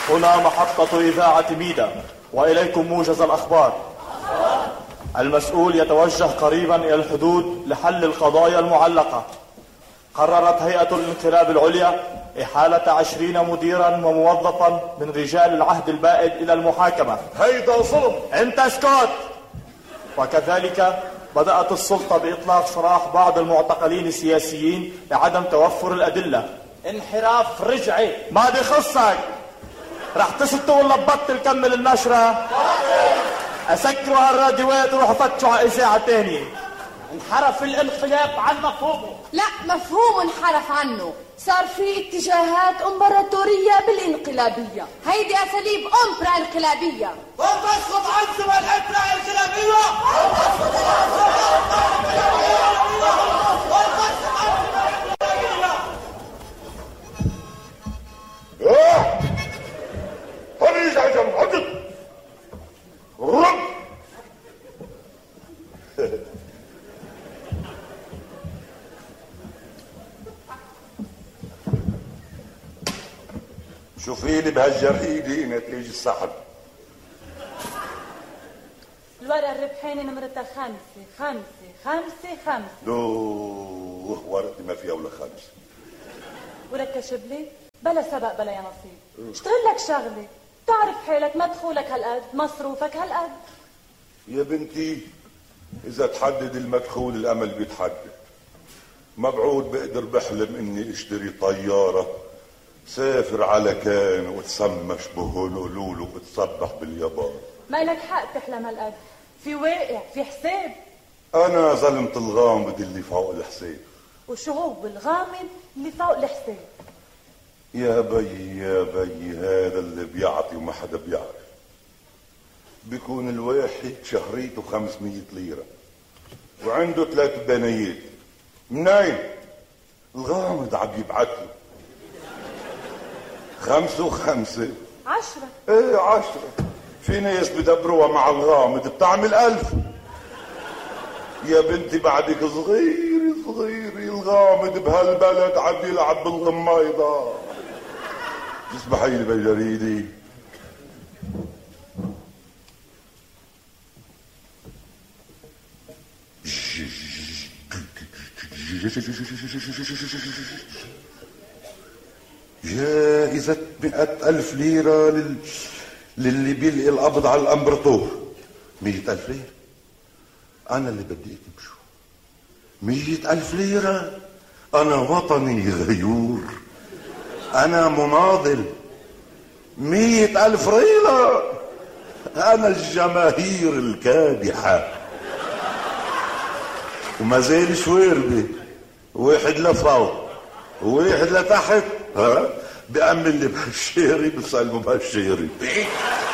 هنا محطة إذاعة ميدا، وإليكم موجز الأخبار. المسؤول يتوجه قريبا إلى الحدود لحل القضايا المعلقة. قررت هيئة الانقلاب العليا إحالة 20 مديرا وموظفا من رجال العهد البائد إلى المحاكمة. هيدا ظلم. انت اسكت. وكذلك بدأت السلطة بإطلاق سراح بعض المعتقلين السياسيين لعدم توفر الأدلة. انحراف رجعي. ما دي خصك. رح تسكتوا ولا تبطل كمل النشرة؟ أسكروا هالراديوات وروحوا فتشوا على إذاعة تانية. انحرف الانقلاب عن مفهومه. لا، مفهوم انحرف عنه، صار في اتجاهات امبراطورية بالانقلابية. هيدي أساليب أمبرا انقلابية. وتسقط عنكم الأمبرا الانقلابية. فريج عجم عجب رب. شوفي لي بهالجريدة نتيجة السحب. الورقة الربحانة نمرتها 5 5 5 5. دوه ورقتي ما فيها ولا 5. ولك شبلي بلا سبق بلا يا نصيب. اشتغل لك شغلة، تعرف حالك، مدخولك هالقد، مصروفك هالقد. يا بنتي إذا تحدد المدخول الأمل بيتحدد. مبعود بقدر بحلم إني اشتري طيارة سافر على كان وتسمش بهولولولو وتصبح باليابان. ما لك حق تحلم هالقد، في واقع، في حساب. أنا ظلمت الغامض اللي فوق الحساب. وشو هو الغامض اللي فوق الحساب؟ يا بي يا بي، هذا اللي بيعطي وما حدا بيعرف. بيكون الواحد شهريته 500 ليرة وعنده 3 دنايات. منين؟ الغامض عم يبعت له 5 و5 10. ايه 10. في ناس بدبروها مع الغامض بتعمل 1000. يا بنتي بعدك صغيري صغيري، الغامض بهالبلد عم يلعب بالغمايضة. تسمحي لي بالجريدة. جائزة 100,000 ليرة للي بيلقي القبض على الامبراطور. 100,000 ليرة؟ أنا اللي بدي أكتب شو 100,000 ليرة؟ أنا وطني غيور، أنا مناضل. 100,000 ليرة؟ أنا الجماهير الكادحة. وما زال شواربي، واحد لفوق وواحد لتحت. بأمن لي بهالشيري بسلمه بهالشيري.